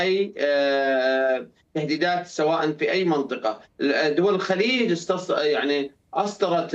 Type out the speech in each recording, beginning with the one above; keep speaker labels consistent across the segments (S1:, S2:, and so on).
S1: أي تهديدات سواء في أي منطقة. دول الخليج يعني أصدرت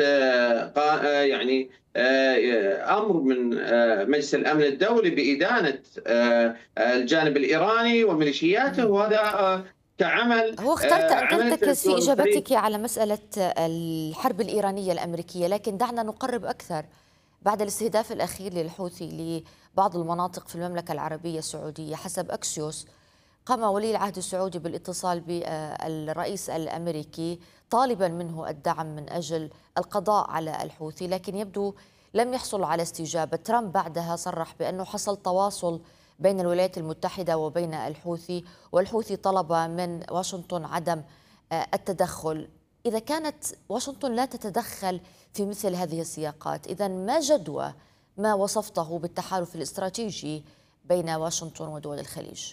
S1: يعني أمر من مجلس الأمن الدولي بإدانة الجانب الإيراني وميليشياته،
S2: مم.
S1: وهذا كعمل
S2: هو اخترت أن
S1: عملته
S2: ترتكز في
S1: دول الخليج.
S2: إجابتك على مسألة الحرب الإيرانية الأمريكية، لكن دعنا نقرب أكثر. بعد الاستهداف الأخير للحوثي لبعض المناطق في المملكة العربية السعودية، حسب أكسيوس قام ولي العهد السعودي بالاتصال بالرئيس الأمريكي طالبا منه الدعم من أجل القضاء على الحوثي، لكن يبدو لم يحصل على استجابة. ترامب بعدها صرح بأنه حصل تواصل بين الولايات المتحدة وبين الحوثي، والحوثي طلب من واشنطن عدم التدخل. إذا كانت واشنطن لا تتدخل في مثل هذه السياقات، إذا ما جدوى ما وصفته بالتحالف الاستراتيجي بين واشنطن ودول الخليج؟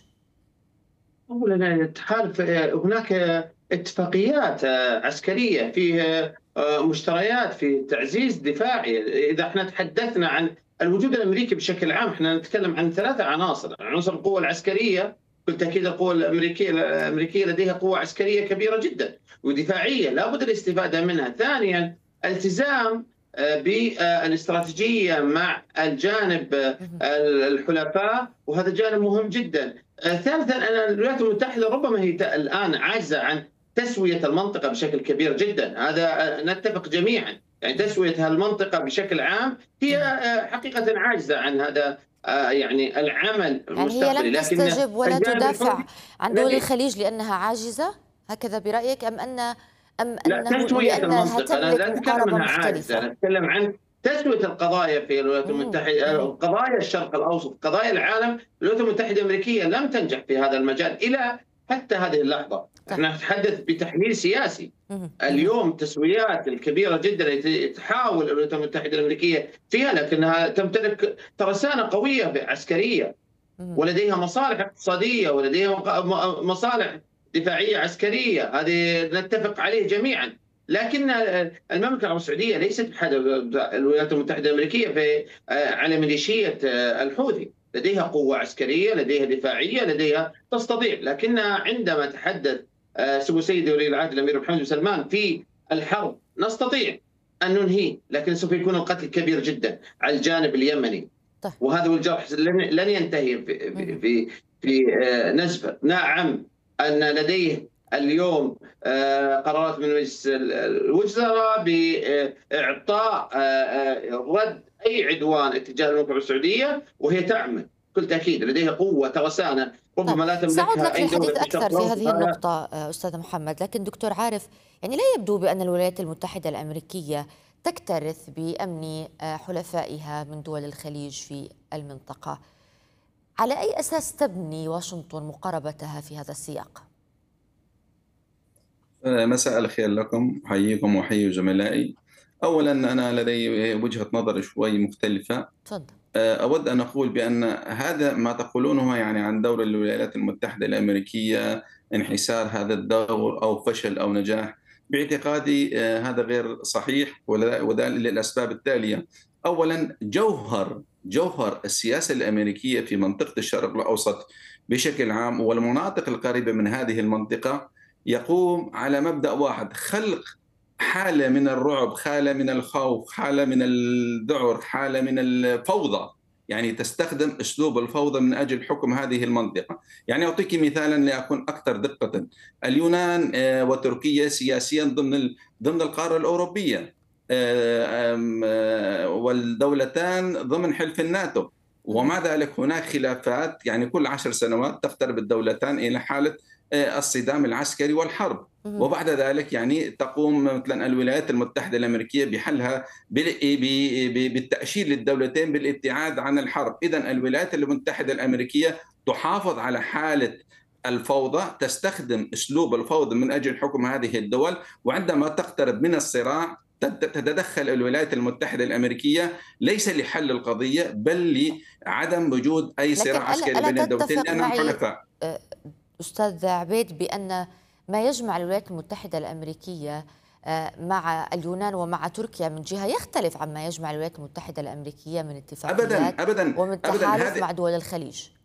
S1: أولا تحالف، هناك اتفاقيات عسكرية، فيه مشتريات في تعزيز دفاعي. إذا احنا تحدثنا عن الوجود الأمريكي بشكل عام، احنا نتكلم عن ثلاثة عناصر: عنصر القوة العسكرية. بكل تأكيد القوة الأمريكية لديها قوة عسكرية كبيرة جدا ودفاعية لا بد الاستفادة منها. ثانيا، التزام بالاستراتيجية مع الجانب الحلفاء، وهذا جانب مهم جدا. ثالثا، أن الولايات المتحدة ربما هي الآن عاجزة عن تسوية المنطقة بشكل كبير جدا. هذا نتفق جميعا، يعني تسوية المنطقة بشكل عام هي حقيقة عاجزة عن هذا يعني العمل
S2: يعني هي
S1: المستقبلي.
S2: لم
S1: لكن
S2: تستجب ولا
S1: الجانب
S2: تدافع
S1: الحوثي
S2: عن دول
S1: الذي
S2: الخليج لأنها عاجزة، هكذا برأيك؟ أم
S1: لا،
S2: أنه
S1: تسوية
S2: لأنها
S1: المنطقة. أنا
S2: تملك
S1: لا أتكلم
S2: مقاربة
S1: أنها عاجزة،
S2: مختلفة؟
S1: أنا أتكلم عن تسوية القضايا في الولايات المتحدة،
S2: مهم.
S1: قضايا الشرق الأوسط، قضايا العالم. الولايات المتحدة الأمريكية لم تنجح في هذا المجال إلى حتى هذه اللحظة.
S2: طيب.
S1: احنا نتحدث بتحليل سياسي.
S2: مهم. مهم.
S1: اليوم التسويات الكبيرة جدا التي تحاول الولايات المتحدة الأمريكية فيها، لكنها تمتلك ترسانة قوية عسكرية،
S2: مهم.
S1: ولديها مصالح اقتصادية، ولديها مصالح دفاعية عسكرية. هذه نتفق عليه جميعا. لكن المملكة العربية السعودية ليست بحد الولايات المتحدة الأمريكية في على ميليشية الحوثي. لديها قوة عسكرية، لديها دفاعية، لديها تستطيع. لكنها عندما تحدث سمو سيدي ولي العهد الأمير محمد بن سلمان في الحرب، نستطيع أن ننهيه، لكن سوف يكون القتل كبير جدا على الجانب اليمني،
S2: طيب.
S1: وهذا الجرح لن ينتهي
S2: مهم.
S1: في نزفه. نعم، أن لديه اليوم قرارات من مجلس الوزراء بإعطاء رد أي عدوان اتجاه المملكة العربية السعودية، وهي تعمل بكل تأكيد. لديها قوة ترسانة
S2: طيب،
S1: ربما لا
S2: سأعود
S1: تملكها
S2: لك
S1: أي دولة
S2: للحديث
S1: في الشرق
S2: أكثر في
S1: الأوسط.
S2: هذه
S1: هذا
S2: النقطة أستاذ محمد، لكن دكتور عارف، يعني لا يبدو بأن الولايات المتحدة الأمريكية تكترث بأمن حلفائها من دول الخليج في المنطقة. على أي أساس تبني واشنطن مقاربتها في هذا السياق؟
S3: مساء الخير لكم، أحييكم وأحيي زملائي. أولا أنا لدي وجهة نظر شوي مختلفة.
S2: تفضل.
S3: أود أن أقول بأن هذا ما تقولونه يعني عن دور الولايات المتحدة الأمريكية، انحسار هذا الدور أو فشل أو نجاح، باعتقادي هذا غير صحيح، وذلك للأسباب التالية. أولا، جوهر السياسة الأمريكية في منطقة الشرق الأوسط بشكل عام والمناطق القريبة من هذه المنطقة يقوم على مبدأ واحد: خلق حالة من الرعب، حالة من الخوف، حالة من الذعر، حالة من الفوضى. يعني تستخدم أسلوب الفوضى من أجل حكم هذه المنطقة. يعني أعطيك مثالا لأكون أكثر دقة: اليونان وتركيا سياسيا ضمن القارة الأوروبية، والدولتان ضمن حلف الناتو، ومع ذلك هناك خلافات. يعني كل 10 سنوات تقترب الدولتان إلى حالة الصدام العسكري والحرب. وبعد ذلك يعني تقوم مثلا الولايات المتحدة الأمريكية بحلها بالتأشير للدولتين بالابتعاد عن الحرب. إذن الولايات المتحدة الأمريكية تحافظ على حالة الفوضى، تستخدم أسلوب الفوضى من أجل حكم هذه الدول، وعندما تقترب من الصراع تتدخل الولايات المتحدة الأمريكية ليس لحل القضية بل لعدم وجود أي
S2: لكن
S3: صراع عسكري
S2: ألا
S3: بين الدولتين
S2: تتفق
S3: لأنهم
S2: معي
S3: حلفاء.
S2: آه، أستاذ عبيد بأن ما يجمع الولايات المتحدة الأمريكية مع اليونان ومع تركيا من جهة يختلف عما يجمع الولايات المتحدة الأمريكية من
S3: أبدا
S2: اتفاقيات
S3: أبدا
S2: ومن
S3: أبدا
S2: تحالف
S3: هذه
S2: مع دول الخليج؟